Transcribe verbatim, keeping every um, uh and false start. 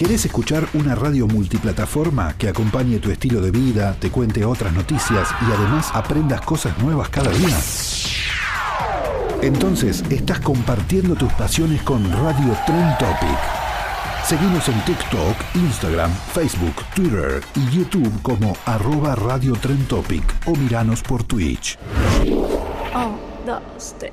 ¿Querés escuchar una radio multiplataforma que acompañe tu estilo de vida, te cuente otras noticias y además aprendas cosas nuevas cada día? Entonces, estás compartiendo tus pasiones con Radio Trend Topic. Seguinos en TikTok, Instagram, Facebook, Twitter y YouTube como arroba Radio Trend Topic o miranos por Twitch. Un, dos, tres.